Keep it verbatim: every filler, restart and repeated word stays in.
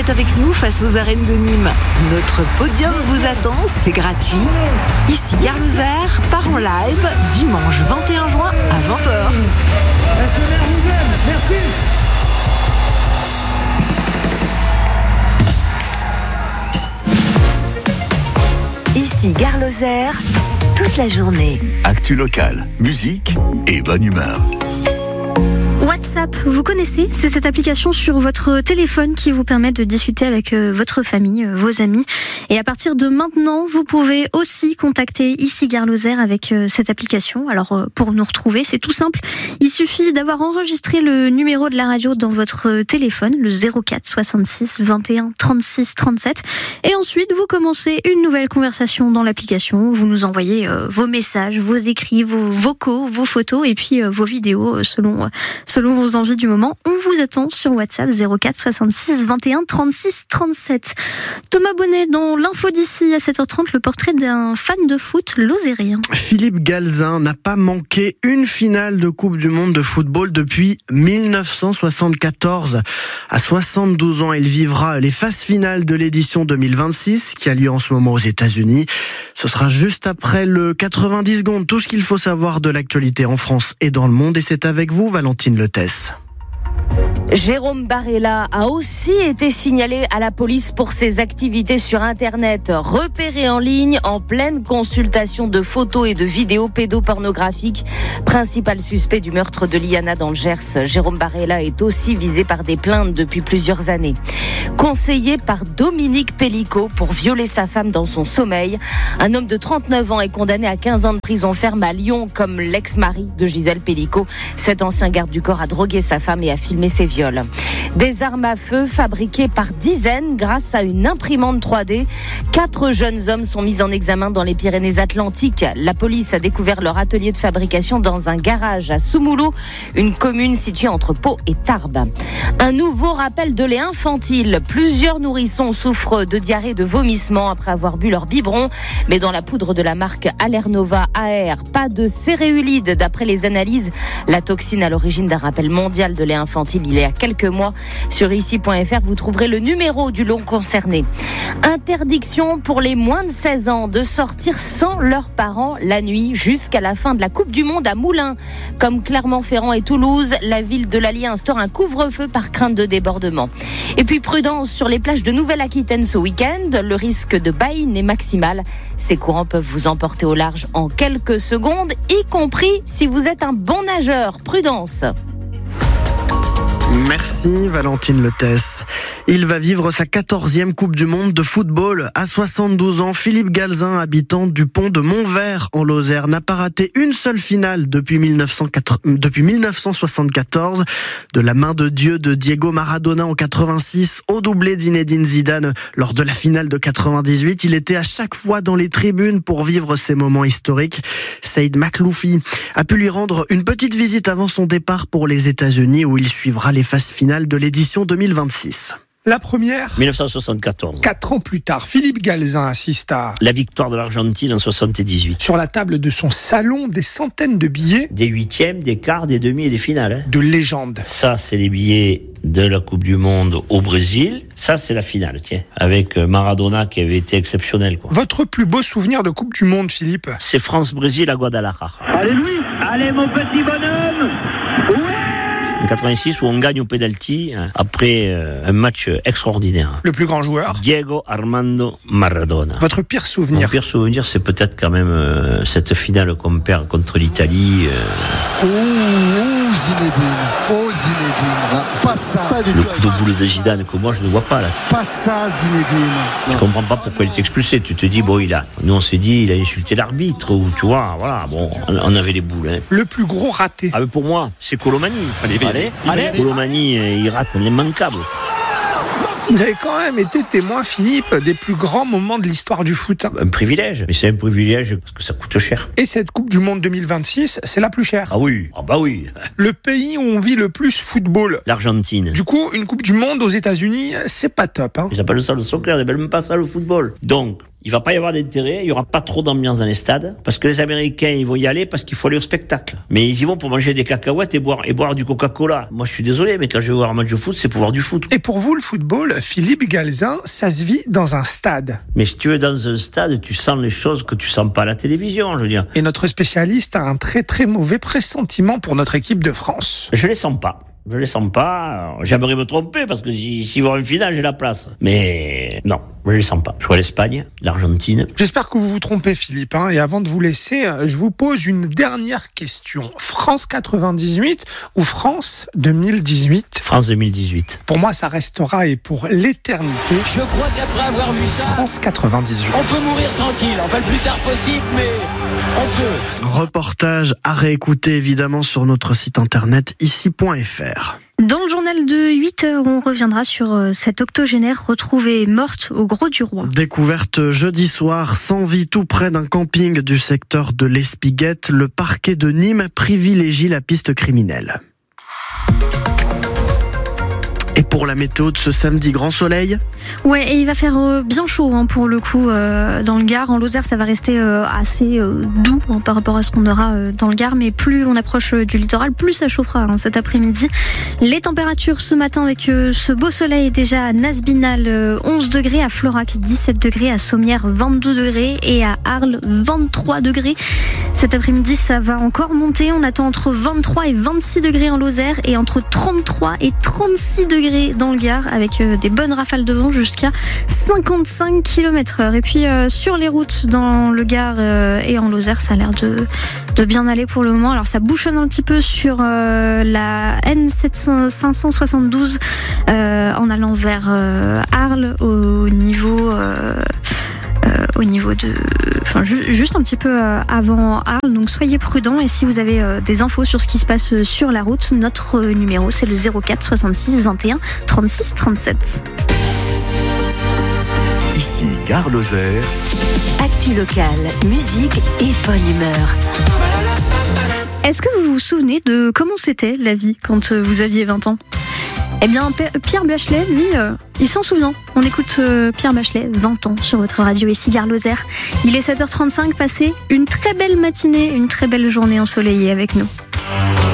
faites avec nous face aux arènes de Nîmes. Notre podium vous attend, c'est gratuit. Ici Gare Lozère, part en live dimanche vingt et un juin à vingt heures. Merci. Ici Gare Lozère, toute la journée. Actu locale, musique et bonne humeur. WhatsApp, vous connaissez ? C'est cette application sur votre téléphone qui vous permet de discuter avec euh, votre famille, euh, vos amis. Et à partir de maintenant, vous pouvez aussi contacter ici Gare Lozère avec euh, cette application. Alors euh, pour nous retrouver, c'est tout simple. Il suffit d'avoir enregistré le numéro de la radio dans votre téléphone, le zéro quatre soixante-six vingt et un trente-six trente-sept. Et ensuite, vous commencez une nouvelle conversation dans l'application. Vous nous envoyez euh, vos messages, vos écrits, vos vocaux, vos photos et puis euh, vos vidéos euh, selon... Euh, Selon vos envies du moment, on vous attend sur WhatsApp zéro quatre soixante-six vingt et un trente-six trente-sept. Thomas Bonnet dans l'info d'ici à sept heures trente, le portrait d'un fan de foot lozérien. Philippe Galzin n'a pas manqué une finale de Coupe du Monde de football depuis dix-neuf cent soixante-quatorze. À soixante-douze ans, il vivra les phases finales de l'édition deux mille vingt-six qui a lieu en ce moment aux États-Unis. Ce sera juste après le quatre-vingt-dix secondes, tout ce qu'il faut savoir de l'actualité en France et dans le monde. Et c'est avec vous, Valentine Letesse. Jérôme Barella a aussi été signalé à la police pour ses activités sur Internet, repéré en ligne en pleine consultation de photos et de vidéos pédopornographiques. Principal suspect du meurtre de Liana dans le Gers, Jérôme Barella est aussi visé par des plaintes depuis plusieurs années. Conseillé par Dominique Pellicot pour violer sa femme dans son sommeil, un homme de trente-neuf ans est condamné à quinze ans de prison ferme à Lyon comme l'ex-mari de Gisèle Pellicot. Cet ancien garde du corps a drogué sa femme et a filmé ses viols. Des armes à feu fabriquées par dizaines grâce à une imprimante trois D. Quatre jeunes hommes sont mis en examen dans les Pyrénées-Atlantiques. La police a découvert leur atelier de fabrication dans un garage à Soumoulou, une commune située entre Pau et Tarbes. Un nouveau rappel de lait infantile. Plusieurs nourrissons souffrent de diarrhée et de vomissements après avoir bu leur biberon. Mais dans la poudre de la marque Allernova A R, pas de céréulide d'après les analyses. La toxine à l'origine d'un rappel mondial de lait infantile il y a quelques mois. Sur ici point f r, vous trouverez le numéro du lot concerné. Interdiction pour les moins de seize ans de sortir sans leurs parents la nuit jusqu'à la fin de la Coupe du Monde à Moulins. Comme Clermont-Ferrand et Toulouse, la ville de l'Allier instaure un couvre-feu par crainte de débordement. Et puis prudence sur les plages de Nouvelle-Aquitaine ce week-end. Le risque de baïne est maximal. Ces courants peuvent vous emporter au large en quelques secondes, y compris si vous êtes un bon nageur. Prudence. Merci Valentine Letesse. Il va vivre sa quatorzième Coupe du Monde de football. À soixante-douze ans, Philippe Galzin, habitant du pont de Montvert en Lozère, n'a pas raté une seule finale depuis dix-neuf cent soixante-quatorze. De la main de Dieu de Diego Maradona en quatre-vingt-six au doublé d'Zinedine Zidane lors de la finale de quatre-vingt-dix-huit. Il était à chaque fois dans les tribunes pour vivre ces moments historiques. Saïd Makloufi a pu lui rendre une petite visite avant son départ pour les États-Unis où il suivra les phases finales de l'édition deux mille vingt-six. La première, dix-neuf cent soixante-quatorze. Quatre ans plus tard, Philippe Galzin assiste à la victoire de l'Argentine en soixante-dix-huit. Sur la table de son salon, des centaines de billets. Des huitièmes, des quarts, des demi et des finales. Hein. De légende. Ça, c'est les billets de la Coupe du Monde au Brésil. Ça, c'est la finale, tiens, avec Maradona qui avait été exceptionnel. Quoi. Votre plus beau souvenir de Coupe du Monde, Philippe ? C'est France-Brésil à Guadalajara. Allez, Louis ! Allez, mon petit bonhomme ! Ouais ! En quatre-vingt-six, où on gagne au penalty après euh, un match extraordinaire. Le plus grand joueur ? Diego Armando Maradona. Votre pire souvenir ? Mon pire souvenir, c'est peut-être quand même euh, cette finale qu'on perd contre l'Italie. Euh... Oh, oh, Zinedine. Oh, Zinedine. Pas ça. Pas le coup de boule de Zidane que moi je ne vois pas là. Pas ça, Zinedine. Tu comprends pas pourquoi il s'est expulsé. Tu te dis, bon, il a. Nous, on s'est dit, il a insulté l'arbitre, ou tu vois, voilà, bon, on avait les boules. Hein. Le plus gros raté ? Ah, mais pour moi, c'est Colomani. Allez, allez, allez. Colomani, il rate l'immanquable. Vous avez quand même été témoin, Philippe, des plus grands moments de l'histoire du foot. Un privilège, mais c'est un privilège parce que ça coûte cher. Et cette Coupe du Monde deux mille vingt-six, c'est la plus chère. Ah oui, ah bah oui. Le pays où on vit le plus football. L'Argentine. Du coup, une Coupe du Monde aux États-Unis, c'est pas top. Hein. Ils appellent ça le soccer, ils appellent même pas ça le football. Donc, il va pas y avoir d'intérêt, il y aura pas trop d'ambiance dans les stades, parce que les Américains, ils vont y aller parce qu'il faut aller au spectacle. Mais ils y vont pour manger des cacahuètes et boire, et boire du Coca-Cola. Moi, je suis désolé, mais quand je vais voir un match de foot, c'est pour voir du foot. Et pour vous, le football, Philippe Galzin, ça se vit dans un stade. Mais si tu veux, dans un stade, tu sens les choses que tu sens pas à la télévision, je veux dire. Et notre spécialiste a un très très mauvais pressentiment pour notre équipe de France. Je les sens pas. Je les sens pas. J'aimerais me tromper parce que si, si vont en finale, j'ai la place. Mais non, je les sens pas. Je vois l'Espagne, l'Argentine. J'espère que vous vous trompez, Philippe. Hein, et avant de vous laisser, je vous pose une dernière question. France quatre-vingt-dix-huit ou France deux mille dix-huit ? France deux mille dix-huit. Pour moi, ça restera et pour l'éternité. Je crois qu'après avoir vu ça, France quatre-vingt-dix-huit. on peut mourir tranquille. Enfin, le plus tard possible, mais on peut. Reportage à réécouter évidemment sur notre site internet ici point f r. Dans le journal de huit heures, on reviendra sur cette octogénaire retrouvée morte au Gros du Roi. Découverte jeudi soir, sans vie, tout près d'un camping du secteur de l'Espiguette. Le parquet de Nîmes privilégie la piste criminelle. Et pour la météo de ce samedi, grand soleil. Ouais, et il va faire euh, bien chaud hein, pour le coup euh, dans le Gard. En Lozère, ça va rester euh, assez euh, doux hein, par rapport à ce qu'on aura euh, dans le Gard. Mais plus on approche euh, du littoral, plus ça chauffera hein, cet après-midi. Les températures ce matin avec euh, ce beau soleil déjà à Nasbinal, euh, onze degrés, à Florac dix-sept degrés, à Sommières vingt-deux degrés et à Arles vingt-trois degrés. Cet après-midi, ça va encore monter. On attend entre vingt-trois et vingt-six degrés en Lozère et entre trente-trois et trente-six degrés dans le Gard avec euh, des bonnes rafales de vent jusqu'à cinquante-cinq kilomètres heure. Et puis euh, sur les routes dans le Gard euh, et en Lozère, ça a l'air de, de bien aller pour le moment. Alors ça bouchonne un petit peu sur euh, la N cinq cent soixante-douze euh, en allant vers euh, Arles au niveau... Euh, Euh, au niveau de, enfin ju- juste un petit peu euh, avant Arles, donc soyez prudents. Et si vous avez euh, des infos sur ce qui se passe euh, sur la route, notre euh, numéro c'est le zéro quatre soixante-six vingt et un trente-six trente-sept. Ici Gare Lozère. Actu locale, musique et bonne humeur. Est-ce que vous vous souvenez de comment c'était la vie quand euh, vous aviez vingt ans ? Eh bien, Pierre Bachelet, lui, euh, il s'en souvient. On écoute euh, Pierre Bachelet, vingt ans, sur votre radio ici, Gare Lozère. Il est sept heures trente-cinq, passez une très belle matinée, une très belle journée ensoleillée avec nous.